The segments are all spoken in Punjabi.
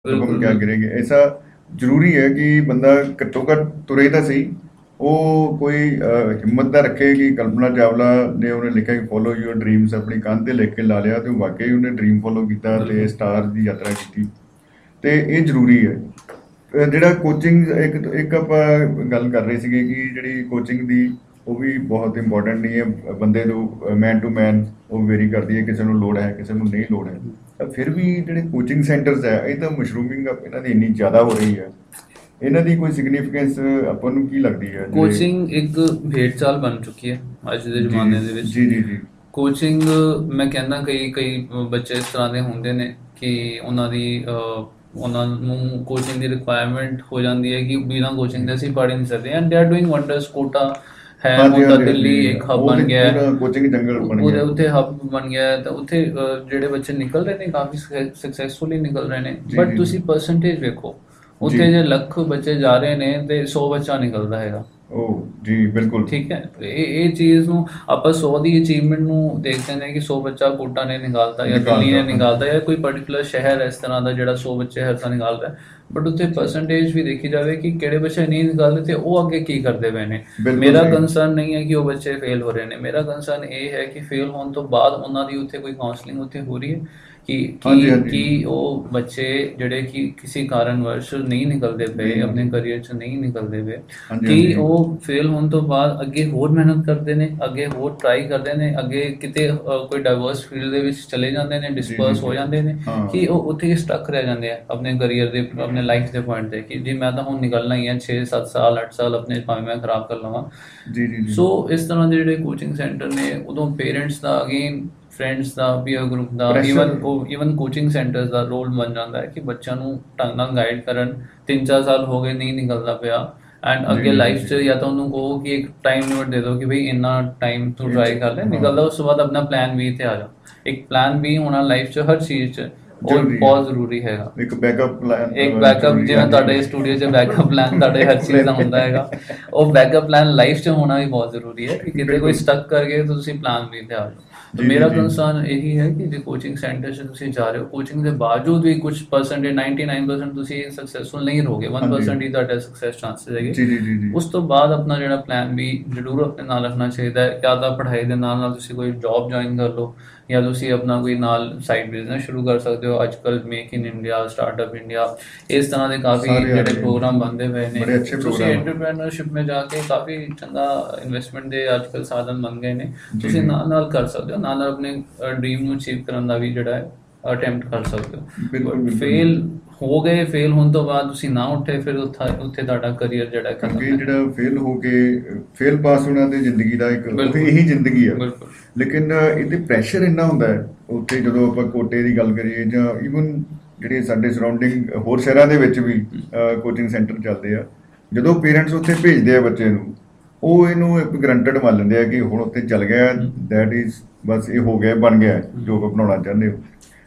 हम बिल्कुल, क्या बिल्कुल। करेंगे। ऐसा ज़रूरी है कि बंदा घट्टो घट्ट तुरे तां सही। ਉਹ ਕੋਈ ਹਿੰਮਤ ਨਾ ਰੱਖੇ ਕਿ ਕਲਪਨਾ ਚਾਵਲਾ ਨੇ ਉਹਨੇ ਲਿਖਿਆ ਕਿ ਫੋਲੋ ਯੂਅਰ ਡ੍ਰੀਮਸ ਆਪਣੀ ਕੰਧ ਤੇ ਲਿਖ ਕੇ ਲਾ ਲਿਆ ਤੇ ਵਾਕਈ ਉਹਨੇ ਡ੍ਰੀਮ ਫੋਲੋ ਕੀਤਾ ਤੇ बिल्कुल। ਸਟਾਰ ਦੀ ਯਾਤਰਾ ਕੀਤੀ ਤੇ ਇਹ ਜ਼ਰੂਰੀ ਹੈ। ਜਿਹੜਾ ਕੋਚਿੰਗ ਇੱਕ ਇੱਕ ਆਪਾਂ ਗੱਲ ਕਰ ਰਹੇ ਸੀਗੇ ਕਿ ਜਿਹੜੀ ਕੋਚਿੰਗ ਦੀ ਉਹ ਵੀ ਬਹੁਤ ਇੰਪੋਰਟੈਂਟ ਨਹੀਂ ਹੈ ਬੰਦੇ ਨੂੰ ਮੈਨ ਟੂ ਮੈਨ ਉਹ ਵੇਰੀ ਕਰਦੀ ਹੈ ਕਿਸੇ ਨੂੰ ਲੋੜ ਹੈ ਕਿਸੇ ਨੂੰ ਨਹੀਂ ਲੋੜ ਹੈ। ਤਾਂ ਫਿਰ ਵੀ ਜਿਹੜੇ ਕੋਚਿੰਗ ਸੈਂਟਰਸ ਹੈ ਇਹ ਤਾਂ ਮਸ਼ਰੂਮਿੰਗ ਇਹਨਾਂ ਦੀ ਇੰਨੀ ਜ਼ਿਆਦਾ ਹੋ ਰਹੀ ਹੈ। ਇਹਨਾਂ ਦੀ ਕੋਈ ਸਿਗਨੀਫੀਕੈਂਸ ਆਪਾਂ ਨੂੰ ਕੀ ਲੱਗਦੀ ਹੈ ਜਿਹੜੇ ਕੋਚਿੰਗ ਇੱਕ ਭੇਡ ਚਾਲ ਬਣ ਚੁੱਕੀ ਹੈ ਅੱਜ ਦੇ ਜੀ ਜ਼ਮਾਨੇ ਦੇ ਵਿੱਚ। ਜੀ ਜੀ ਜੀ ਕੋਚਿੰਗ ਮੈਂ ਕਹਿੰਦਾ ਕਈ ਕਈ ਬੱਚੇ ਇਸ ਤਰ੍ਹਾਂ ਦੇ ਹੁੰਦੇ ਨੇ ਕਿ ਉਹਨਾਂ ਨੂੰ ਕੋਚਿੰਗ ਦੀ ਰਿਕੁਆਇਰਮੈਂਟ ਹੋ ਜਾਂਦੀ ਹੈ ਕਿ ਬਿਨਾਂ ਕੋਚਿੰਗ ਦੇ ਅਸੀਂ ਪੜ੍ਹ ਹੀ ਨਹੀਂ ਸਕਦੇ and they are doing wonders. Quota ਹੈ, ਹਾਂਜੀ ਹੁਣ ਤਾਂ ਹਾਂਜੀ ਦਿੱਲੀ ਹਾਂਜੀ ਇੱਕ ਹੱਬ ਉਹ ਬਣ ਤੇ ਗਿਆ ਹੈ। ਪੂਰਾ ਕੋਚਿੰਗ ਜੰਗਲ ਬਣ ਉਹਦੇ ਗਿਆ। ਉੱਥੇ ਹੱਬ ਬਣ ਗਿਆ ਹੈ ਤਾਂ ਉੱਥੇ ਜਿਹੜੇ ਬੱਚੇ ਨਿਕਲ ਰਹੇ ਨੇ ਕਾਫੀ ਸਕਸੈਸਫੁਲੀ ਨਿਕਲ ਰਹੇ ਨੇ। ਜੀ ਬਟ ਜੀ ਤੁਸੀਂ ਪਰਸੈਂਟੇਜ ਵੇਖੋ, ਜੀ ਉੱਥੇ ਜੇ ਲੱਖ ਬੱਚੇ ਜਾ ਰਹੇ ਨੇ ਤੇ 100 ਬੱਚਾ ਨਿਕਲਦਾ ਹੈਗਾ। ਉਹ ਜੀ ਬਿਲकुल ਠੀਕ ਹੈ, ਇਹ ਚੀਜ਼ ਨੂੰ ਆਪਾਂ 100 ਦੀ ਅਚੀਵਮੈਂਟ ਨੂੰ ਦੇਖਦੇ ਨੇ ਕਿ 100 ਬੱਚਾ ਕੋਟਾ ਨੇ ਨਿਕਾਲਤਾ ਜਾਂ ਦਿੱਲੀ ਨੇ ਨਿਕਾਲਤਾ ਹਾਂਜੀ ਨਿਕਾਲਤਾ ਜਾਂ ਕੋਈ ਪਰਟੀਕੂਲਰ ਸ਼ਹਿਰ ਇਸ ਤਰ੍ਹਾਂ ਦਾ ਜਿਹੜਾ 100 ਬੱਚੇ ਹਰ ਸਾਲ ਨਿਕਾਲਦਾ। ਬਟ ਉੱਥੇ ਪਰਸੈਂਟੇਜ ਵੀ ਦੇਖੀ ਜਾਵੇ ਕਿ ਕਿਹੜੇ ਬੱਚੇ ਨਹੀਂ ਨਿਕਾਲਦੇ ਤੇ ਉਹ ਅੱਗੇ ਕੀ ਕਰਦੇ ਪਏ ਨੇ। ਬਿਲਕੁਲ ਮੇਰਾ ਸਹੀ ਕੰਸਰਨ ਨਹੀਂ ਹੈ ਕਿ ਉਹ ਬੱਚੇ ਫੇਲ ਹੋ ਰਹੇ ਨੇ, ਮੇਰਾ ਕੰਸਰਨ ਇਹ ਹੈ ਕਿ ਫੇਲ ਹੋਣ ਤੋਂ ਬਾਅਦ ਉਹਨਾਂ ਦੀ ਉੱਥੇ ਕੋਈ ਕਾਉਂਸਲਿੰਗ ਉੱਥੇ ਹੋ ਰਹੀ ਹੈ ਕਿ ਹਾਂਜੀ ਕੀ ਹਾਂਜੀ ਕੀ ਉਹ ਬੱਚੇ ਜਿਹੜੇ ਕਿ ਕਿਸੇ ਕਾਰਨਵਸ਼ ਨਹੀਂ ਨਿਕਲਦੇ ਪਏ, ਨਹੀਂ ਆਪਣੇ ਕਰੀਅਰ 'ਚ ਨਹੀਂ ਨਿਕਲਦੇ ਪਏ, ਹਾਂਜੀ ਕਿ ਹਾਂਜੀ ਉਹ ਫੇਲ ਹੋਣ ਤੋਂ ਬਾਅਦ ਅੱਗੇ ਹੋਰ ਮਿਹਨਤ ਕਰਦੇ ਨੇ, ਅੱਗੇ ਹੋਰ ਟਰਾਈ ਕਰਦੇ ਨੇ, ਅੱਗੇ ਕਿਤੇ ਕੋਈ ਡਾਈਵਰਸ ਫੀਲਡ ਦੇ ਵਿੱਚ ਚਲੇ ਜਾਂਦੇ ਨੇ, ਜੀ ਜੀ ਡਿਸਪਰਸ ਜੀ ਹੋ ਜਾਂਦੇ ਨੇ ਹਾਂ ਕਿ ਉਹ ਉੱਥੇ ਹੀ ਸਟਕ ਰਹਿ ਜਾਂਦੇ ਆ ਆਪਣੇ ਕਰੀਅਰ ਦੇ, ਆਪਣੇ ਲਾਈਫ ਦੇ ਪੁਆਇੰਟ ਤੇ ਕਿ ਜੀ ਮੈਂ ਤਾਂ ਹੁਣ ਨਿਕਲਣਾ ਹੀ ਹੈ 6 7 ਸਾਲ 8 ਸਾਲ ਆਪਣੇ ਭਾਵੇਂ ਮੈਂ ਖਰਾਬ ਕਰ ਲਵਾਂ। ਜੀ ਜੀ ਜੀ ਸੋ ਇਸ ਤਰ੍ਹਾਂ ਦੇ ਜਿਹੜੇ ਕੋਚਿੰਗ ਸੈਂਟਰ ਨੇ ਉਦੋਂ ਪੇਰੈਂਟਸ ਦਾ ਅਗੇਨ ਫਰੈਂਡਸ ਦਾ ਪੀਅਰ ਗਰੁੱਪ ਦਾ ਪ੍ਰੈਸ਼ਰ ਈਵਨ ਕੋਚਿੰਗ ਸੈਂਟਰਸ ਦਾ ਰੋਲ ਬਣ ਜਾਂਦਾ ਹੈ ਕਿ ਬੱਚਿਆਂ ਨੂੰ ਢੰਗ ਨਾਲ ਗਾਈਡ ਕਰਨ। 3 4 ਸਾਲ ਹੋ ਗਏ ਨਹੀਂ ਨਿਕਲਦਾ ਪਿਆ ਐਂਡ ਜੀ ਅੱਗੇ ਜੀ ਜੀ ਲਾਈਫ 'ਚ ਜੀ ਜਾਂ ਤਾਂ ਉਹਨੂੰ ਕਹੋ ਕਿ ਇੱਕ ਟਾਈਮ ਲਿਮਿਟ ਦੇ ਦਿਓ ਕਿ ਬਈ ਇੰਨਾ ਟਾਈਮ ਤੂੰ ਇਹ ਚ ਟਰਾਈ ਕਰ ਲੈ, ਹਾਂ ਨਿਕਲਦਾ ਉਸ ਤੋਂ ਬਾਅਦ ਆਪਣਾ ਪਲਾਨ B ਤੇ ਆ ਜਾ। ਇੱਕ ਪਲਾਨ B ਹੋਣਾ ਲਾਈਫ 'ਚ ਹਰ ਚੀਜ਼ 'ਚ ਉਹ ਜ਼ਰੂਰੀ ਹੈ। ਬਹੁਤ ਜ਼ਰੂਰੀ ਹੈਗਾ। ਇੱਕ ਬੈਕਅਪ ਪਲਾਨ ਇੱਕ ਬੈਕਅਪ ਜ਼ਰੂਰੀ ਜਿਵੇਂ ਹਾਂਜੀ ਤੁਹਾਡੇ ਸਟੂਡੀਓ 'ਚ ਬੈਕਅਪ ਪਲਾਨ ਤੁਹਾਡੇ ਹਰ ਚੀਜ਼ ਦਾ ਹੁੰਦਾ ਹੈਗਾ, ਉਹ ਬੈਕਅਪ ਪਲਾਨ ਲਾਈਫ 'ਚ ਹੋਣਾ ਵੀ ਬਹੁਤ ਜ਼ਰੂਰੀ ਹੈ ਕਿ ਕਿਤੇ ਕੋਈ ਬਿਲਕੁਲ ਸਟਕ ਕਰ ਗਏ ਤਾਂ ਤੁਸੀਂ ਪਲਾਨ B ਤੇ ਆ ਜਾਓ। ਤਾਂ ਜੀ ਜੀ ਮੇਰਾ ਜੀ ਕੰਸਰਨ ਇਹੀ ਹੈ ਕਿ ਜੇ ਕੋਚਿੰਗ ਸੈਂਟਰ 'ਚ ਤੁਸੀਂ ਜਾ ਰਹੇ ਹੋ, ਕੋਚਿੰਗ ਦੇ ਬਾਵਜੂਦ ਵੀ ਕੁਝ ਪਰਸੈਂਟੇਜ 99% ਤੁਸੀਂ ਸਕਸੈਸਫੁਲ ਨਹੀਂ ਰਹੋਗੇ, ਹਾਂਜੀ 1% ਹੀ ਤੁਹਾਡਾ ਸਕਸੈਸ ਚਾਂਸਸ ਹੈਗੇ। ਜੀ ਜੀ ਜੀ ਜੀ ਉਸ ਤੋਂ ਬਾਅਦ ਆਪਣਾ ਜਿਹੜਾ ਪਲਾਨ B ਜ਼ਰੂਰ ਆਪਣੇ ਨਾਲ ਰੱਖਣਾ ਚਾਹੀਦਾ ਹੈ। ਜਾਂ ਤਾਂ ਪੜ੍ਹਾਈ ਦੇ ਨਾਲ ਨਾਲ ਤੁਸੀਂ ਕੋਈ ਜੌਬ ਜੁਆਇਨ ਕਰ ਲਓ ਜਾਂ ਤੁਸੀਂ ਆਪਣਾ ਕੋਈ ਨਾਲ ਸਾਈਡ ਬਿਜ਼ਨਸ ਸ਼ੁਰੂ ਕਰ ਸਕਦੇ ਹੋ। ਅੱਜ ਕੱਲ੍ਹ make in India, startup India, ਇਸ ਤਰ੍ਹਾਂ ਦੇ ਕਾਫੀ ਸਾਰੇ ਆ ਜਿਹੜੇ ਰਹੇ ਪ੍ਰੋਗਰਾਮ ਬਣਦੇ ਪਏ ਨੇ। ਬੜੇ ਅੱਛੇ ਤੁਸੀਂ ਪ੍ਰੋਗਰਾਮ ਐਂਟਰਪ੍ਰੈਨਰਸ਼ਿਪ में जाके ਕਾਫੀ ਚੰਗਾ ਇਨਵੈਸਟਮੈਂਟ ਦੇ ਅੱਜ ਕੱਲ੍ਹ ਸਾਧਨ ਬਣ ਗਏ ਨੇ। ਜੀ ਤੁਸੀਂ ਜੀ ਨਾਲ ਨਾਲ ਕਰ ਸਕਦੇ ਹੋ, ਨਾਲ ਨਾਲ ਆਪਣੇ ਡ੍ਰੀਮ ਨੂੰ ਅਚੀਵ ਕਰਨ ਦਾ ਵੀ ਜਿਹੜਾ ਹੈ ਅਟੈਂਪਟ ਕਰ ਸਕਦੇ ਹੋ। ਬਿਲਕੁਲ ਬਟ ਬਿਲਕੁਲ ਫੇਲ ਹੋ ਗਏ, ਫੇਲ ਹੋਣ ਤੋਂ ਬਾਅਦ ਤੁਸੀਂ ਨਾ ਉੱਠੇ ਫਿਰ ਉੱਥੇ ਤੁਹਾਡਾ ਕਰੀਅਰ ਜਿਹੜਾ ਖਤਮ ਕਿਉਂਕਿ ਹੈ। ਜਿਹੜਾ ਫੇਲ ਹੋ ਕੇ ਫੇਲ ਪਾਸ ਹੋਣਾ ਤੇ ਜ਼ਿੰਦਗੀ ਦਾ ਇੱਕ ਉਹ ਬਿਲਕੁਲ, ਇਹੀ ਜ਼ਿੰਦਗੀ ਆ। ਬਿਲਕੁਲ। ਲੇਕਿਨ ਇਹਦੇ ਪ੍ਰੈਸ਼ਰ ਇੰਨਾ ਹੁੰਦਾ ਹੈ ਉੱਥੇ ਜਦੋਂ ਆਪਾਂ ਕੋਟੇ ਦੀ ਗੱਲ ਕਰੀਏ ਜਾਂ ਈਵਨ ਜਿਹੜੇ ਸਾਡੇ ਸਰਾਊਂਡਿੰਗ ਹੋਰ ਸ਼ਹਿਰਾਂ ਦੇ ਵਿੱਚ ਵੀ ਕੋਚਿੰਗ ਸੈਂਟਰ ਚੱਲਦੇ ਆ। ਜਦੋਂ ਪੇਰੈਂਟਸ ਉੱਥੇ ਭੇਜਦੇ ਆ ਬੱਚੇ ਨੂੰ ਉਹ ਇਹਨੂੰ ਇੱਕ ਗਰੰਟਡ ਮੰਨ ਲੈਂਦੇ ਆ ਕਿ ਹੁਣ ਉੱਥੇ ਚੱਲ ਗਿਆ ਦੈਟ ਇਜ਼ ਬਸ ਇਹ ਹੋ ਗਿਆ ਬਣ ਗਿਆ ਜੋ ਬਣਾਉਣਾ ਚਾਹੁੰਦੇ ਹੋ।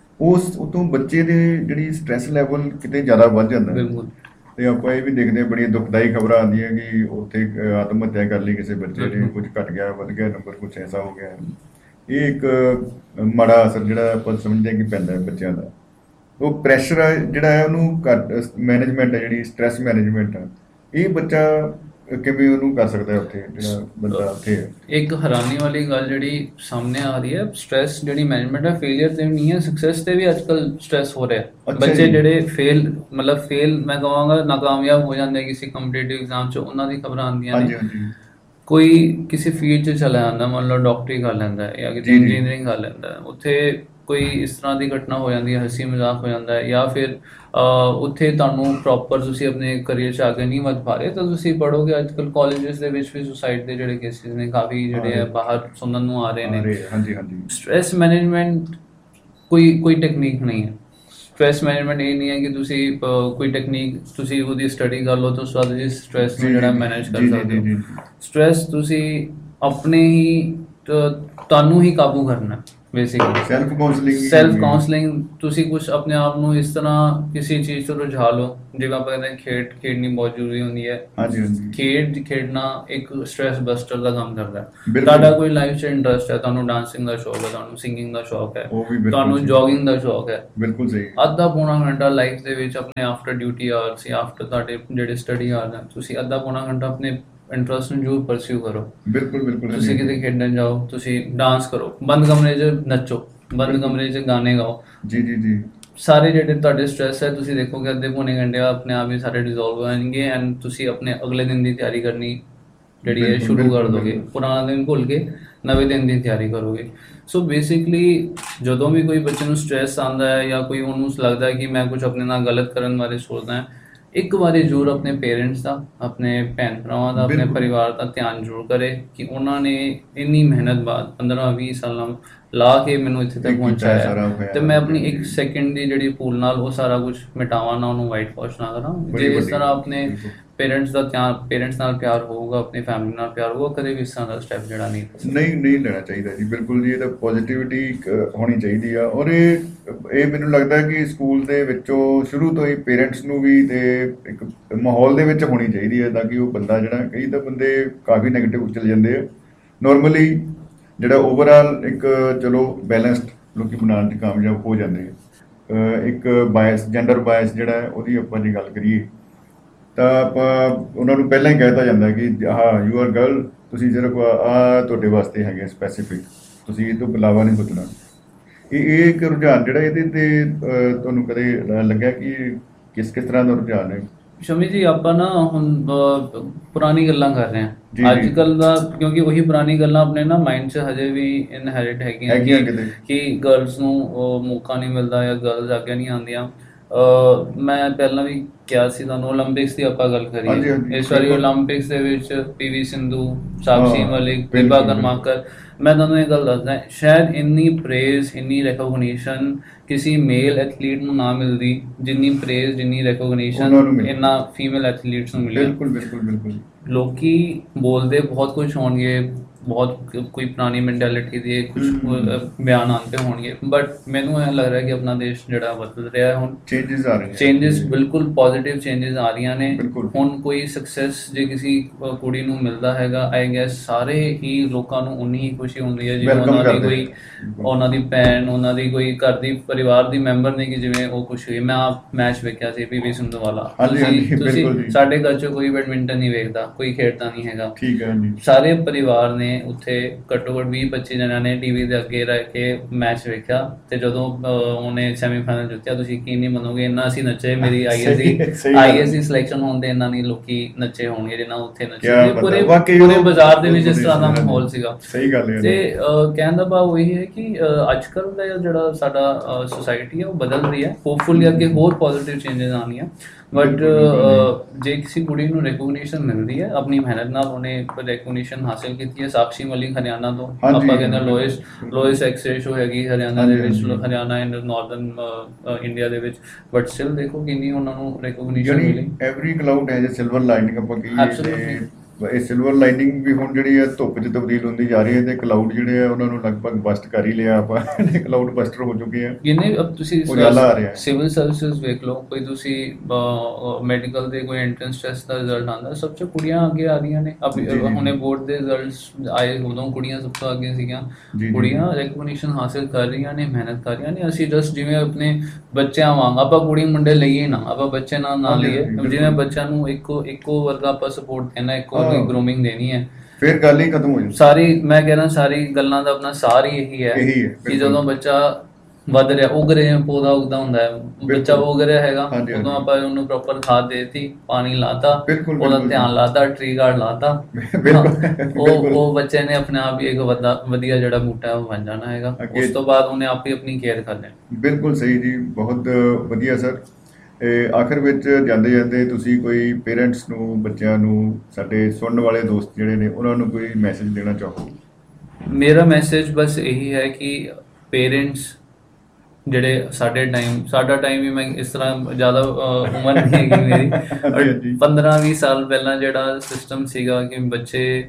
ਉਸ ਉਤੋਂ ਬੱਚੇ ਦੇ ਜਿਹੜੀ ਸਟ੍ਰੈਸ ਲੈਵਲ ਕਿਤੇ ਜ਼ਿਆਦਾ ਵੱਧ ਜਾਂਦਾ ਹੈ। ਬਿਲਕੁਲ, ਤੇ ਆਪਾਂ ਇਹ ਵੀ ਦੇਖਦੇ ਹਾਂ ਬੜੀਆਂ ਦੁਖਦਾਈ ਖਬਰਾਂ ਆਉਂਦੀਆਂ ਕਿ ਉੱਥੇ ਆਤਮ ਹੱਤਿਆ ਕਰ ਲਈ ਕਿਸੇ ਬੱਚੇ ਨੇ, ਕੁਝ ਘਟ ਗਿਆ ਵੱਧ ਗਿਆ ਨੰਬਰ ਕੁਝ ਐਸਾ ਹੋ ਗਿਆ। ਇਹ ਇੱਕ ਮਾੜਾ ਅਸਰ ਜਿਹੜਾ ਆਪਾਂ ਸਮਝਦੇ ਹਾਂ ਕਿ ਪੈਂਦਾ ਹੈ ਬੱਚਿਆਂ ਦਾ। ਉਹ ਪ੍ਰੈਸ਼ਰ ਜਿਹੜਾ ਹੈ ਉਹਨੂੰ ਘੱਟ ਮੈਨੇਜਮੈਂਟ ਹੈ ਜਿਹੜੀ ਸਟ੍ਰੈਸ ਮੈਨੇਜਮੈਂਟ ਆ ਇਹ ਬੱਚਾ ਕਿਵੇਂ ਉਹਨੂੰ ਕਰ ਸਕਦਾ ਹੈ ਉੱਥੇ ਜਿਹੜਾ ਬੰਦਾ ਉੱਥੇ ਹੈ। ਇੱਕ ਹੈਰਾਨੀ ਵਾਲੀ ਗੱਲ ਜਿਹੜੀ ਸਾਹਮਣੇ ਆ ਰਹੀ ਹੈ, ਸਟ੍ਰੈਸ ਜਿਹੜੀ ਮੈਨੇਜਮੈਂਟ ਹੈ ਫੇਲਿਅਰ ਤੇ ਵੀ ਨਹੀਂ ਹੈ, ਸਕਸੈਸ ਤੇ ਵੀ ਅੱਜਕੱਲ ਸਟ੍ਰੈਸ ਹੋ ਰਿਹਾ। ਅੱਛਾ ਬੱਚੇ ਜੀ ਜਿਹੜੇ ਫੇਲ ਮੈਂ ਕਹਾਂਗਾ ਨਾਕਾਮਯਾਬ ਹੋ ਜਾਂਦੇ ਕਿਸੇ ਕੰਪੀਟੀਟਿਵ ਐਗਜ਼ਾਮ 'ਚ, ਉਹਨਾਂ ਦੀ ਖਬਰਾਂ ਆਉਂਦੀਆਂ ਨੇ। ਹਾਂਜੀ ਹਾਂਜੀ ਕੋਈ ਕਿਸੇ ਫੀਲਡ 'ਚ ਚਲਾ ਜਾਂਦਾ, ਮੰਨ ਲਓ ਡਾਕਟਰੀ ਕਰ ਲੈਂਦਾ ਹੈ ਜਾਂ ਕਿਤੇ ਜੀ ਜੀ ਇੰਜੀਨੀਅਰਿੰਗ ਕਰ ਲੈਂਦਾ ਹੈ, ਉੱਥੇ ਕੋਈ ਇਸ ਤਰ੍ਹਾਂ ਦੀ ਘਟਨਾ ਹੋ ਜਾਂਦੀ ਹੈ, ਹੱਸੀ ਮਜ਼ਾਕ ਹੋ ਜਾਂਦਾ ਹੈ ਜਾਂ ਫਿਰ ਉੱਥੇ ਤੁਹਾਨੂੰ ਪ੍ਰੋਪਰ ਤੁਸੀਂ ਆਪਣੇ ਕਰੀਅਰ 'ਚ ਅੱਗੇ ਨਹੀਂ ਵੱਧ ਪਾ ਰਹੇ ਤਾਂ ਤੁਸੀਂ ਪੜ੍ਹੋਗੇ। ਅੱਜ ਕੱਲ੍ਹ ਕਾਲਜਿਸ ਦੇ ਵਿੱਚ ਵੀ ਸੁਸਾਈਡ ਦੇ ਜਿਹੜੇ ਕੇਸਿਸ ਨੇ ਕਾਫੀ ਆ ਜਿਹੜੇ ਰਹੇ ਆ ਬਾਹਰ ਸੁਣਨ ਨੂੰ ਆ ਰਹੇ ਆ ਨੇ। ਰਹੇ ਹਾਂਜੀ ਹਾਂਜੀ ਸਟ੍ਰੈਸ ਮੈਨੇਜਮੈਂਟ ਕੋਈ ਟੈਕਨੀਕ ਨਹੀਂ ਹੈ। ਸਟ੍ਰੈਸ ਮੈਨੇਜਮੈਂਟ ਇਹ ਨਹੀਂ ਹੈ ਕਿ ਤੁਸੀਂ ਕੋਈ ਟੈਕਨੀਕ ਤੁਸੀਂ ਉਹਦੀ ਸਟੱਡੀ ਕਰ ਲਓ ਤਾਂ ਉਸ ਤੋਂ ਬਾਅਦ ਤੁਸੀਂ ਸਟ੍ਰੈਸ ਨੂੰ ਜੀ ਜੀ ਜਿਹੜਾ ਜੀ ਮੈਨੇਜ ਕਰ ਜੀ ਜੀ ਸਕਦੇ ਜੀ ਹੋ। ਜੀ ਸਟ੍ਰੈਸ ਤੁਸੀਂ ਆਪਣੇ ਹੀ ਤੁਹਾਨੂੰ ਹੀ ਕਾਬੂ ਕਰਨਾ। Basically self counselling self counselling. ਤੁਸੀਂ ਕੁਝ ਆਪਣੇ ਆਪ ਨੂੰ ਇਸ ਤਰ੍ਹਾਂ ਕਿਸੇ ਚੀਜ਼ ਤੋਂ ਰੁਝਾ ਲਓ, ਜਿਵੇਂ ਆਪਾਂ ਕਹਿੰਦੇ ਹਾਂ ਖੇਡ ਖੇਡਣੀ ਬਹੁਤ ਜ਼ਰੂਰੀ ਹੁੰਦੀ ਹੈ। ਹਾਂਜੀ ਹਾਂਜੀ ਖੇਡਣਾ ਇੱਕ ਸਟ੍ਰੈਸ ਬਸਟਰ ਦਾ ਕੰਮ ਕਰਦਾ ਹੈ। ਬਿਲਕੁਲ। ਤੁਹਾਡਾ ਕੋਈ ਲਾਈਫ 'ਚ ਇੰਟਰਸਟ ਹੈ, ਤੁਹਾਨੂੰ ਡਾਂਸਿੰਗ ਦਾ ਸ਼ੌਕ ਹੈ, ਤੁਹਾਨੂੰ ਸਿੰਗਿੰਗ ਦਾ ਸ਼ੌਕ ਹੈ, ਉਹ ਵੀ ਬਿਲਕੁਲ ਤੁਹਾਨੂੰ ਸਹੀ। ਜੋਗਿੰਗ ਦਾ ਸ਼ੌਕ ਹੈ, ਬਿਲਕੁਲ ਸਹੀ। ਅੱਧਾ ਪੌਣਾ ਘੰਟਾ ਲਾਈਫ ਦੇ ਵਿੱਚ ਆਪਣੇ ਆਫਟਰ ਡਿਊਟੀ ਆਵਰਸ ਜਾਂ ਆਫਟਰ ਤੁਹਾਡੇ ਜਿਹੜੇ ਸਟੱਡੀ ਆਵਰਸ ਹਨ, ਤੁਸੀਂ ਅੱਧਾ ਪੌਣਾ ਘੰਟਾ ਆਪਣੇ ਇੰਟਰਸਟ ਨੂੰ ਜ਼ਰੂਰ ਪਰਸਿਊ ਕਰੋ। ਬਿਲਕੁਲ ਬਿਲਕੁਲ। ਤੁਸੀਂ ਕਿਤੇ ਖੇਡਣ ਜਾਓ, ਤੁਸੀਂ ਡਾਂਸ ਕਰੋ, ਬੰਦ ਕਮਰੇ 'ਚ ਨੱਚੋ, ਬੰਦ ਕਮਰੇ 'ਚ ਗਾਣੇ ਗਾਓ। ਜੀ ਜੀ ਜੀ। ਸਾਰੇ ਜਿਹੜੇ ਤੁਹਾਡੇ ਸਟ੍ਰੈਸ ਹੈ, ਤੁਸੀਂ ਦੇਖੋਗੇ ਅੱਧੇ ਪੌਣੇ ਘੰਟੇ ਆਪਣੇ ਆਪ ਹੀ ਸਾਰੇ ਡਿਜ਼ੋਲਵ ਹੋ ਜਾਣਗੇ ਐਂਡ ਤੁਸੀਂ ਆਪਣੇ ਅਗਲੇ ਦਿਨ ਦੀ ਤਿਆਰੀ ਕਰਨੀ ਜਿਹੜੀ ਹੈ ਬਿਲਕੁਲ, ਸ਼ੁਰੂ ਕਰ ਬਿਲਕੁਲ, ਦੋਗੇ। ਬਿਲਕੁਲ। ਪੁਰਾਣਾ ਦਿਨ ਭੁੱਲ ਕੇ ਨਵੇਂ ਦਿਨ ਦੀ ਤਿਆਰੀ ਕਰੋਗੇ। ਸੋ ਬੇਸਿਕਲੀ ਜਦੋਂ ਵੀ ਕੋਈ ਬੱਚੇ ਨੂੰ ਸਟ੍ਰੈਸ ਆਉਂਦਾ ਹੈ ਜਾਂ ਕੋਈ ਉਹਨੂੰ ਲੱਗਦਾ ਹੈ ਕਿ ਮੈਂ ਕੁਝ ਆਪਣੇ ਨਾਲ ਗਲਤ ਕਰਨ ਬਾਰੇ ਸੋਚਦਾ ਹਾਂ, ਇੱਕ ਵਾਰੀ ਜ਼ਰੂਰ ਆਪਣੇ ਪੇਰੈਂਟਸ ਦਾ, ਆਪਣੇ ਭੈਣ ਭਰਾਵਾਂ ਦਾ, ਆਪਣੇ ਬਿਲਕੁਲ। ਪਰਿਵਾਰ ਦਾ ਧਿਆਨ ਜ਼ਰੂਰ ਕਰੇ ਕਿ ਉਹਨਾਂ ਨੇ ਇੰਨੀ ਮਿਹਨਤ ਬਾਅਦ 15-20 ਸਾਲਾਂ ਲਾ ਕੇ ਮੈਨੂੰ ਇੱਥੇ ਤੱਕ ਇਹ ਕੀਤਾ ਪਹੁੰਚਾਇਆ ਸਾਰਾ ਹੈ ਹੋਇਆ। ਤੇ ਮੈਂ ਆਪਣੀ ਇੱਕ ਸੈਕਿੰਡ ਦੀ ਜਿਹੜੀ ਭੂਲ ਨਾਲ ਉਹ ਸਾਰਾ ਕੁਝ ਮਿਟਾਵਾਂ ਨਾ, ਉਹਨੂੰ ਵਾਈਟ ਵਾਸ਼ ਨਾ ਕਰਾਂ। ਬੜੀ ਜੇ ਇਸ ਵੱਡੀ ਤਰ੍ਹਾਂ ਗੱਲ, ਆਪਣੇ ਬਿਲਕੁਲ। ਪੇਰੈਂਟਸ ਦਾ ਧਿਆਨ, ਪੇਰੈਂਟਸ ਨਾਲ ਪਿਆਰ ਹੋਊਗਾ, ਆਪਣੀ ਫੈਮਿਲੀ ਨਾਲ ਪਿਆਰ ਹੋਊਗਾ, ਕਦੇ ਵੀ ਇਸ ਤਰ੍ਹਾਂ ਦਾ ਸਟੈਪ ਜਿਹੜਾ ਨਹੀਂ ਲੈ ਸਕਦਾ। ਨਹੀਂ ਲੈਣਾ ਚਾਹੀਦਾ ਜੀ। ਬਿਲਕੁਲ ਜੀ, ਇਹ ਤਾਂ ਪੋਜ਼ਿਟਿਵਿਟੀ ਹੋਣੀ ਚਾਹੀਦੀ ਆ। ਔਰ ਇਹ ਮੈਨੂੰ ਲੱਗਦਾ ਕਿ ਸਕੂਲ ਦੇ ਵਿੱਚੋਂ ਸ਼ੁਰੂ ਤੋਂ ਹੀ ਪੇਰੈਂਟਸ ਨੂੰ ਵੀ ਤੇ ਇੱਕ ਮਾਹੌਲ ਦੇ ਵਿੱਚ ਹੋਣੀ ਚਾਹੀਦੀ ਹੈ ਤਾਂ ਕਿ ਉਹ ਬੰਦਾ ਜਿਹੜਾ, ਕਈ ਤਾਂ ਬੰਦੇ ਕਾਫੀ ਨੈਗੇਟਿਵ ਚਲੇ ਜਾਂਦੇ ਆ। ਨੋਰਮਲੀ ਜਿਹੜਾ ਓਵਰਆਲ ਇੱਕ ਚਲੋ ਬੈਲੈਂਸਡ ਲੋਕੀ ਬਣਾਉਣ 'ਚ ਕਾਮਯਾਬ ਹੋ ਜਾਂਦੇ ਆ। ਇੱਕ ਬਾਇਸ, ਜੈਂਡਰ ਬਾਇਸ ਜਿਹੜਾ ਹੈ ਉਹਦੀ ਆਪਾਂ ਜੇ ਗੱਲ ਕਰੀਏ ਤਾਂ ਆਪਾਂ ਉਹਨਾਂ ਨੂੰ ਪਹਿਲਾਂ ਹੀ ਕਹਿ ਦਿੱਤਾ ਜਾਂਦਾ ਕਿ ਹਾਂ ਯੂ ਆਰ ਗਰਲ, ਤੁਸੀਂ ਸਿਰਫ ਆ ਤੁਹਾਡੇ ਵਾਸਤੇ ਹੈਗੇ ਸਪੈਸੀਫਿਕ, ਤੁਸੀਂ ਇਹ ਤੋਂ ਇਲਾਵਾ ਨਹੀਂ ਸੋਚਣਾ। ਇਹ ਇੱਕ ਰੁਝਾਨ ਜਿਹੜਾ ਇਹਦੇ ਤੇ ਤੁਹਾਨੂੰ ਕਦੇ ਲੱਗਿਆ ਕਿ ਕਿਸ ਤਰ੍ਹਾਂ ਦਾ ਰੁਝਾਨ ਹੈ? ਸ਼ਮੀ ਜੀ, ਆਪਾਂ ਨਾ ਹੁਣ ਪੁਰਾਣੀ ਗੱਲਾਂ ਕਰ ਰਹੇ ਜੀ, ਹਾਂ ਜੀ। ਅੱਜ ਕੱਲ ਦਾ, ਕਿਉਂਕਿ ਉਹੀ ਪੁਰਾਣੀ ਗੱਲਾਂ ਆਪਣੇ ਨਾ ਮਾਈਂਡ 'ਚ ਹਜੇ ਵੀ ਇਨਹੈਰਿਟ ਹੈਗੀਆਂ ਕਿਤੇ। ਕਿ ਗਰਲਸ ਨੂੰ ਮੌਕਾ ਨਹੀਂ ਮਿਲਦਾ ਜਾਂ ਗਰਲਸ ਅੱਗੇ ਨਹੀਂ ਆਉਂਦੀਆਂ। ਮੈਂ ਪਹਿਲਾਂ ਵੀ ਕਿਹਾ ਸੀ ਤੁਹਾਨੂੰ, ਓਲੰਪਿਕਸ ਦੀ ਆਪਾਂ ਗੱਲ ਹਾਂਜੀ, ਕਰੀਏ, ਹਾਂਜੀ, ਇਸ ਵਾਰੀ ਬਿਲਕੁਲ। ਓਲੰਪਿਕਸ ਦੇ ਵਿੱਚ ਪੀਵੀ ਸਿੰਧੂ, ਸਾਕਸ਼ੀ ਹਾਂ, ਮਲਿਕ, ਬਿਲਕੁਲ, ਦੀਪਾ ਬਿਲਕੁਲ। ਕਰਮਾਕਰ, ਮੈਂ ਤੁਹਾਨੂੰ ਇਹ ਗੱਲ ਦੱਸਦਾ, ਸ਼ਾਇਦ ਇੰਨੀ ਪ੍ਰੇਜ਼, ਇੰਨੀ ਰਿਕੋਗਨੀਸ਼ਨ ਕਿਸੇ ਮੇਲ ਐਥਲੀਟ ਨੂੰ ਨਾ ਮਿਲਦੀ ਜਿੰਨੀ ਪ੍ਰੇਜ਼, ਜਿੰਨੀ ਉਹਨਾਂ ਨੂੰ ਰਿਕੋਗਨੀਸ਼ਨ ਮਿਲਦੀ। ਇਹਨਾਂ ਫੀਮੇਲ ਐਥਲੀਟਸ ਨੂੰ ਮਿਲੀ। ਬਿਲਕੁਲ ਬਿਲਕੁਲ ਬਿਲਕੁਲ। ਲੋਕੀ ਬੋਲਦੇ ਬਹੁਤ ਕੁਝ ਹੋਣਗੇ, ਬਹੁਤ ਕੋਈ ਪੁਰਾਣੀ ਮੈਂਟੈਲਿਟੀ ਦੇ ਕੁਝ ਬਿਆਨ ਆਉਂਦੇ ਹੋਣਗੇ, ਬਟ ਮੈਨੂੰ ਇਹ ਲੱਗ ਰਿਹਾ ਕਿ ਆਪਣਾ ਦੇਸ਼ ਜਿਹੜਾ ਬਦਲ ਰਿਹਾ ਹੈ ਹੁਣ। ਚੇਂਜਸ ਆ ਰਹੇ ਨੇ। ਚੇਂਜਸ ਬਿਲਕੁਲ ਪੋਜ਼ਿਟਿਵ ਚੇਂਜਸ ਆ ਰਹੀਆਂ ਨੇ। ਬਿਲਕੁਲ। ਹੁਣ ਕੋਈ ਸਕਸੈਸ ਜੇ ਕਿਸੇ ਕੁੜੀ ਨੂੰ ਮਿਲਦਾ ਹੈਗਾ, ਆਈ ਗੈਸ ਸਾਰੇ ਹੀ ਲੋਕਾਂ ਨੂੰ ਉਨੀ ਹੀ ਖੁਸ਼ੀ ਹੁੰਦੀ ਹੈ ਜਿਵੇਂ Welcome ਉਹਨਾਂ ਦੀ ਕਰਦੇ ਕੋਈ, ਬਿਲਕੁਲ। ਉਹਨਾਂ ਦੀ ਭੈਣ, ਉਹਨਾਂ ਦੀ ਕੋਈ ਘਰ ਦੀ ਪਰਿਵਾਰ ਦੀ ਮੈਂਬਰ ਨੇ, ਕਿ ਜਿਵੇਂ ਉਹ ਖੁਸ਼ ਹੋਈ। ਮੈਂ ਆਪ ਮੈਚ ਵੇਖਿਆ ਸੀ ਪੀਵੀ ਸਿੰਧੂ ਵਾਲਾ। ਹਾਂਜੀ, ਹਾਂਜੀ, ਬਿਲਕੁਲ ਜੀ। ਸਾਡੇ ਘਰ 'ਚ ਕੋਈ ਬੈਡਮਿੰਟਨ ਨਹੀਂ ਵੇਖਦਾ, ਕੋਈ ਖੇਡਦਾ ਨਹੀਂ ਹੈਗਾ। ਠੀਕ ਹੈ ਜੀ। ਸਾਰੇ ਪਰਿਵਾਰ ਨੇ ਉੱਥੇ ਘੱਟੋ ਘੱਟ 20-25 ਜਣਿਆਂ ਨੇ ਟੀਵੀ ਦੇ ਅੱਗੇ ਰਹਿ ਕੇ ਮੈਚ ਵੇਖਿਆ ਤੇ ਜਦੋਂ ਉਹਨੇ ਸੈਮੀਫਾਈਨਲ ਜਿੱਤਿਆ, ਤੁਸੀਂ ਕੀ ਨਹੀਂ ਮੰਨੋਗੇ, ਇੰਨਾ ਅਸੀਂ ਨੱਚੇ। ਮੇਰੀ ਸਹੀ ਗੱਲ ਹੈ। ਆਈਐਸਸੀ ਸਿਲੈਕਸ਼ਨ ਹੋਣ ਤੇ ਇੰਨਾ ਨਹੀਂ ਲੋਕੀ ਨੱਚੇ ਹੋਣਗੇ ਜਿੰਨਾ ਉੱਥੇ ਨੱਚੇ। ਕਿਆ ਤੇ ਪਤਾ, ਵਾਕਈ ਉਹ ਪੂਰੇ ਬਾਜ਼ਾਰ ਦੇ ਵਿੱਚ ਇਸ ਤਰ੍ਹਾਂ ਦਾ ਬਹੁਤ ਮਾਹੌਲ ਸੀਗਾ। ਸਹੀ ਗੱਲ ਹੈ। ਤੇ ਕਹਿਣ ਦਾ ਭਾਵ ਇਹ ਹੈ ਕਿ ਅੱਜ ਕੱਲ੍ਹ ਦਾ ਜਿਹੜਾ ਸਾਡਾ ਸੋਸਾਇਟੀ ਹੈ ਉਹ ਬਦਲ ਰਹੀ ਹੈ। ਹੋਪਫੁਲੀ ਅੱਗੇ ਹੋਰ ਪੋਜ਼ਿਟਿਵ ਚੇਂਜਸ ਆਉਣੀਆਂ, ਬਟ ਜੇ ਕਿਸੇ ਕੁੜੀ ਨੂੰ ਰਿਕੋਗਨੀਸ਼ਨ ਮਿਲਦੀ ਹੈ ਆਪਣੀ ਮਿਹਨਤ ਨਾਲ, ਉਹਨੇ ਰਿਕੋਗਨੀਸ਼ਨ ਹਾਸਿਲ ਕੀਤੀ ਹੈ। ਸਾਕਸ਼ੀ ਮਲਿਕ ਹਰਿਆਣਾ ਤੋਂ, ਆਪਾਂ ਕਹਿੰਦੇ ਲੋਇਸ ਐਕਸ ਰੇਸ਼ੋ ਹੈਗੀ ਹਰਿਆਣਾ ਦੇ ਵਿੱਚ, ਹਰਿਆਣਾ ਐਂਡ ਨਾਰਦਰਨ ਇੰਡੀਆ ਦੇ ਵਿੱਚ, ਬਟ ਸਟਿਲ ਦੇਖੋ ਕਿੰਨੀ ਉਹਨਾਂ ਨੂੰ ਰਿਕੋਗਨੀਸ਼ਨ ਮਿਲੀ। Every cloud has a silver lining ਆਪਾਂ ਕਹੀਏ ਤੇ ਇਹ ਸਿਲਵਰ ਲਾਈਨਿੰਗ ਵੀ ਹੁਣ ਜਿਹੜੀ ਹੈ ਧੁੱਪ 'ਚ ਤਬਦੀਲ ਹੁੰਦੀ ਜਾ ਰਹੀ ਹੈ ਤੇ ਕਲਾਊਡ ਜਿਹੜੇ ਆ ਉਹਨਾਂ ਨੂੰ ਲਗਭਗ ਬਸਟ ਕਰ ਹੀ ਲਿਆ ਆਪਾਂ। ਕਲਾਊਡ ਬਸਟਰ ਹੋ ਚੁੱਕੇ ਆ। ਜਿੰਨੇ ਅਬ ਤੁਸੀਂ ਉਜਾਲਾ ਆ ਰਿਹਾ। ਸਿਵਲ ਸਰਵਿਸਿਜ਼ ਵੇਖ ਲਓ, ਕੋਈ ਤੁਸੀਂ ਮੈਡੀਕਲ ਦੇ ਕੋਈ ਐਂਟਰੈਂਸ ਟੈਸਟ ਦਾ ਰਿਜ਼ਲਟ ਆਉਂਦਾ, ਸਭ ਤੋਂ ਕੁੜੀਆਂ ਅੱਗੇ ਆ ਰਹੀਆਂ ਨੇ। ਹੁਣੇ ਬੋਰਡ ਦੇ ਰਿਜ਼ਲਟਸ ਆਏ, ਉਦੋਂ ਕੁੜੀਆਂ ਸਭ ਤੋਂ ਅੱਗੇ ਸੀਗੀਆਂ। ਕੁੜੀਆਂ ਰਿਕਗਨੀਸ਼ਨ ਹਾਸਿਲ ਕਰ ਰਹੀਆਂ ਨੇ, ਮਿਹਨਤ ਕਰ ਰਹੀਆਂ ਨੇ। ਅਸੀਂ ਜਸਟ ਜਿਵੇਂ ਆਪਣੇ ਬੱਚਿਆਂ ਵਾਂਗ, ਆਪਾਂ ਕੁੜੀ ਮੁੰਡੇ ਲਈਏ ਨਾ, ਆਪਾਂ ਬੱਚੇ ਨਾ ਲਈਏ, ਜਿਵੇਂ ਬੱਚਿਆਂ ਨੂੰ ਇੱਕੋ ਵਰਗਾ ਆਪਾਂ ਸਪੋਰਟ ਦੇਣਾ, ਇੱਕੋ ਵਰਗੀ ਗਰੂਮਿੰਗ ਦੇਣੀ ਹੈ, ਫਿਰ ਗੱਲ ਹੀ ਖਤਮ ਹੋ ਜਾਂਦੀ। ਸਾਰੀ ਮੈਂ ਕਹਿਣਾ ਸਾਰੀ ਗੱਲਾਂ ਦਾ ਆਪਣਾ ਸਾਰ ਹੀ ਇਹੀ ਹੈ ਕਿ ਜਦੋਂ ਬੱਚਾ ਵੱਧ ਰਿਹਾ, ਉਗ ਰਿਹਾ, ਪੌਦਾ ਉੱਗਦਾ ਹੁੰਦਾ ਹੈ, ਬੱਚਾ ਉਗ ਰਿਹਾ ਹੈਗਾ, ਉਦੋਂ ਆਪਾਂ ਉਹਨੂੰ ਪ੍ਰੋਪਰ ਖਾਦ ਦੇਤੀ, ਪਾਣੀ ਲਾਤਾ, ਉਹਦਾ ਧਿਆਨ ਲਾਤਾ, ਟਰੀ ਗਾਰਡ ਲਾਤਾ, ਉਹ ਬੱਚੇ ਨੇ ਆਪਣੇ ਆਪ ਹੀ ਇੱਕ ਵਧੀਆ ਜਿਹੜਾ ਬੂਟਾ ਹੈ ਉਹ ਬਣ ਜਾਣਾ ਹੈਗਾ। ਉਸ ਤੋਂ ਬਾਅਦ ਉਹਨੇ ਆਪ ਹੀ ਆਪਣੀ ਕੇਅਰ ਕਰ ਲੈਣੀ। ਬਿਲਕੁਲ ਸਹੀ ਜੀ, ਬਹੁਤ ਵਧੀਆ ਸਰ। ਆਖਰ ਵਿੱਚ ਜਾਂਦੇ ਜਾਂਦੇ ਤੁਸੀਂ ਕੋਈ ਪੇਰੈਂਟਸ ਨੂੰ, ਬੱਚਿਆਂ ਨੂੰ, ਸਾਡੇ ਸੁਣਨ ਵਾਲੇ ਦੋਸਤ ਜਿਹੜੇ ਨੇ ਉਹਨਾਂ ਨੂੰ ਕੋਈ ਮੈਸੇਜ ਦੇਣਾ ਚਾਹੋ? ਮੇਰਾ ਮੈਸੇਜ ਬਸ ਇਹੀ ਹੈ ਕਿ ਪੇਰੈਂਟਸ ਜਿਹੜੇ ਸਾਡਾ ਟਾਈਮ ਵੀ, ਮੈਂ ਇਸ ਤਰ੍ਹਾਂ ਜ਼ਿਆਦਾ ਉਮਰ ਨਹੀਂ ਹੈਗੀ ਮੇਰੀ, 15-20 ਸਾਲ ਪਹਿਲਾਂ ਜਿਹੜਾ ਸਿਸਟਮ ਸੀਗਾ ਕਿ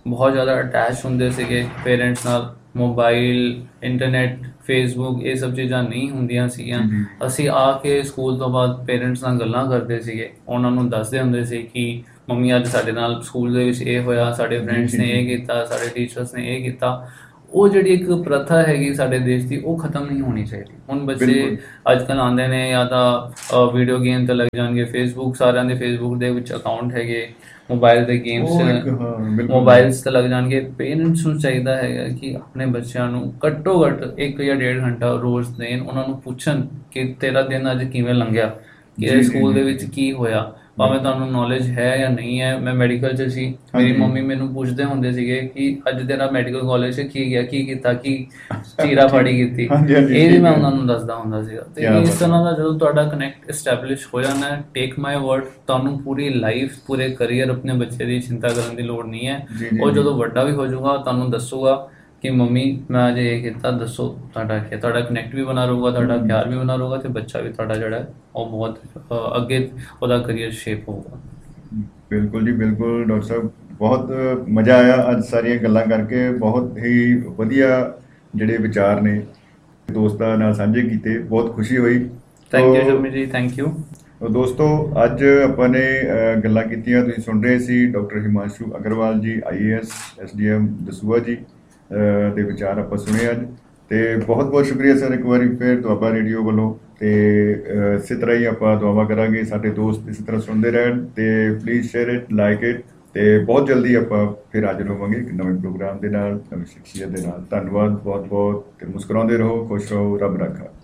ਬਹੁਤ ਜ਼ਿਆਦਾ ਅਟੈਚ ਹੁੰਦੇ ਸੀਗੇ ਪੇਰੈਂਟਸ ਨਾਲ। ਮੋਬਾਈਲ, ਇੰਟਰਨੈਟ, ਫੇਸਬੁੱਕ, ਇਹ ਸਭ ਚੀਜ਼ਾਂ ਨਹੀਂ ਹੁੰਦੀਆਂ ਸੀਗੀਆਂ। ਜੀ। ਅਸੀਂ ਆ ਕੇ ਸਕੂਲ ਤੋਂ ਬਾਅਦ ਪੇਰੈਂਟਸ ਨਾਲ ਗੱਲਾਂ ਕਰਦੇ ਸੀਗੇ, ਉਹਨਾਂ ਨੂੰ ਦੱਸਦੇ ਹੁੰਦੇ ਸੀ ਕਿ ਮੰਮੀ ਅੱਜ ਸਾਡੇ ਨਾਲ ਸਕੂਲ ਦੇ ਵਿੱਚ ਇਹ ਹੋਇਆ, ਸਾਡੇ ਫਰੈਂਡਸ ਨੇ ਇਹ ਕੀਤਾ, ਸਾਡੇ ਟੀਚਰਸ ਨੇ ਇਹ ਕੀਤਾ। ਉਹ ਜਿਹੜੀ ਇੱਕ ਪ੍ਰਥਾ ਹੈਗੀ ਸਾਡੇ ਦੇਸ਼ ਦੀ, ਉਹ ਖਤਮ ਨਹੀਂ ਹੋਣੀ ਚਾਹੀਦੀ। ਹੁਣ ਬੱਚੇ ਬਿਲਕੁਲ। ਅੱਜ ਕੱਲ੍ਹ ਆਉਂਦੇ ਨੇ ਜਾਂ ਤਾਂ ਵੀਡੀਓ ਗੇਮ ਤੇ ਲੱਗ ਜਾਣਗੇ, ਫੇਸਬੁੱਕ, ਸਾਰਿਆਂ ਦੇ ਫੇਸਬੁੱਕ ਦੇ ਵਿੱਚ ਅਕਾਊਂਟ ਹੈਗੇ, ਮੋਬਾਈਲ ਦੇ ਉਹ ਗੇਮਸ ਇੱਕ ਹਾਂ ਬਿਲਕੁਲ ਮੋਬਾਈਲਸ ਤੇ ਲੱਗ ਜਾਣਗੇ। ਪੇਰੈਂਟਸ ਨੂੰ ਚਾਹੀਦਾ ਹੈਗਾ ਕਿ ਆਪਣੇ ਬੱਚਿਆਂ ਨੂੰ ਘੱਟੋ ਘੱਟ 1 ਜਾਂ 1.5 ਘੰਟਾ ਰੋਜ਼ ਦੇਣ, ਉਹਨਾਂ ਨੂੰ ਪੁੱਛਣ ਕਿ ਤੇਰਾ ਦਿਨ ਅੱਜ ਕਿਵੇਂ ਲੰਘਿਆ, ਜੀ, ਕਿ ਜੀ, ਸਕੂਲ ਦੇ ਜੀ, ਵਿੱਚ ਜੀ। ਕੀ ਹੋਇਆ। ਭਾਵੇਂ ਤੁਹਾਨੂੰ ਨੌਲੇਜ ਹੈ ਜਾਂ ਨਹੀਂ ਹੈ। ਮੈਂ ਮੈਡੀਕਲ 'ਚ ਸੀ, ਮੇਰੀ ਹਾਂਜੀ। ਮੰਮੀ ਮੈਨੂੰ ਪੁੱਛਦੇ ਹੁੰਦੇ ਸੀਗੇ ਕਿ ਅੱਜ ਤੇਰਾ ਮੈਡੀਕਲ ਕਾਲਜ 'ਚ ਕੀ ਗਿਆ, ਕੀ ਕੀਤਾ, ਕੀ ਚੀਰਾ ਫਾੜੀ ਕੀਤੀ। ਹਾਂਜੀ, ਹਾਂਜੀ, ਇਹ ਵੀ ਠੀਕ ਮੈਂ ਹੈ। ਉਹਨਾਂ ਨੂੰ ਦੱਸਦਾ ਹੁੰਦਾ ਸੀਗਾ। ਤੇ ਕਿਆ ਇਸ ਬਾਤ ਤਰ੍ਹਾਂ ਦਾ ਜਦੋਂ ਤੁਹਾਡਾ ਕਨੈਕਟ ਐਸਟੈਬਲਿਸ਼ ਹੋ ਜਾਂਦਾ ਹੈ, ਟੇਕ ਮਾਈ ਵਰਡ, ਤੁਹਾਨੂੰ ਪੂਰੀ ਲਾਈਫ, ਪੂਰੇ ਕਰੀਅਰ ਆਪਣੇ ਬੱਚੇ ਦੀ ਚਿੰਤਾ ਕਰਨ ਦੀ ਲੋੜ ਨਹੀਂ ਹੈ। ਜੀ, ਜੀ, ਉਹ ਜੀ। ਜਦੋਂ ਵੱਡਾ ਵੀ ਹੋ ਜਾਊਗਾ, ਤੁਹਾਨੂੰ ਦੱਸੂਗਾ ਕਿ ਮੰਮੀ ਮੈਂ ਅੱਜ ਇਹ ਕੀਤਾ, ਦੱਸੋ ਤੁਹਾਡਾ ਕੀ। ਤੁਹਾਡਾ ਕਨੈਕਟ ਵੀ ਬਣਾ ਰਹੂਗਾ, ਤੁਹਾਡਾ ਪਿਆਰ ਵੀ ਬਣਾ ਰਹੂਗਾ, ਤੇ ਬੱਚਾ ਵੀ ਤੁਹਾਡਾ ਜਿਹੜਾ ਹੈ ਉਹ ਬਹੁਤ ਅੱਗੇ ਉਹਦਾ ਕਰੀਅਰ ਸ਼ੇਪ ਹੋਊਗਾ। ਬਿਲਕੁਲ ਜੀ, ਬਿਲਕੁਲ ਡਾਕਟਰ ਸਾਹਿਬ, ਬਹੁਤ ਮਜ਼ਾ ਆਇਆ ਅੱਜ ਸਾਰੀਆਂ ਗੱਲਾਂ ਕਰਕੇ। ਬਹੁਤ ਹੀ ਵਧੀਆ ਜਿਹੜੇ ਵਿਚਾਰ ਨੇ ਦੋਸਤਾਂ ਨਾਲ ਸਾਂਝੇ ਕੀਤੇ, ਬਹੁਤ ਖੁਸ਼ੀ ਹੋਈ। ਥੈਂਕ ਯੂ ਤੋ ਸ਼ਮੀ ਜੀ, ਥੈਂਕ ਯੂ। ਦੋਸਤੋ, ਅੱਜ ਆਪਾਂ ਨੇ ਗੱਲਾਂ ਕੀਤੀਆਂ, ਤੁਸੀਂ ਸੁਣ ਰਹੇ ਸੀ ਡਾਕਟਰ ਹਿਮਾਂਸ਼ੂ ਅਗਰਵਾਲ ਜੀ, IAS SDM ਦਸੂਹਾ ਜੀ ਦੇ ਵਿਚਾਰ ਆਪਾਂ ਸੁਣੇ ਅੱਜ। ਤੇ ਬਹੁਤ ਬਹੁਤ ਸ਼ੁਕਰੀਆ ਸਰ ਇੱਕ ਵਾਰੀ ਫਿਰ ਦੁਆਬਾ ਰੇਡੀਓ ਵੱਲੋਂ। ਤੇ ਇਸੇ ਤਰ੍ਹਾਂ ਹੀ ਆਪਾਂ ਦੁਆਵਾਂ ਕਰਾਂਗੇ ਸਾਡੇ ਦੋਸਤ ਇਸੇ ਤਰ੍ਹਾਂ ਸੁਣਦੇ ਰਹਿਣ। ਤੇ please share it, like it. ਤੇ ਬਹੁਤ ਜਲਦੀ ਆਪਾਂ ਫਿਰ ਹਾਜ਼ਰ ਹੋਵਾਂਗੇ ਇੱਕ ਨਵੇਂ ਪ੍ਰੋਗਰਾਮ ਦੇ ਨਾਲ, ਨਵੀਂ ਸ਼ਖਸੀਅਤ ਦੇ ਨਾਲ। ਧੰਨਵਾਦ ਬਹੁਤ ਬਹੁਤ। ਤੇ ਮੁਸਕਰਾਉਂਦੇ ਰਹੋ, ਖੁਸ਼ ਰਹੋ, ਰੱਬ ਰਾਖਾ।